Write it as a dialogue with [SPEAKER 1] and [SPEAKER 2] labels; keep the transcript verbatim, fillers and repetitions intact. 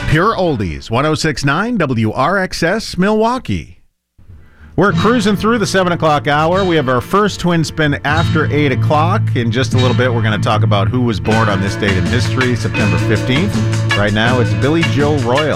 [SPEAKER 1] Pure Oldies, one oh six point nine W R X S Milwaukee. We're cruising through the seven o'clock hour. We have our first twin spin after eight o'clock. In just a little bit, we're going to talk about who was born on this date in history, September fifteenth. Right now, it's Billy Joe Royal.